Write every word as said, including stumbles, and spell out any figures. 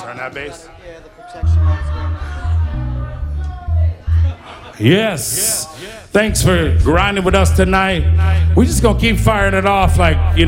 Turn that bass. Yeah, the protection light's going on. Yes. Thanks for grinding with us tonight. We're just going to keep firing it off like, you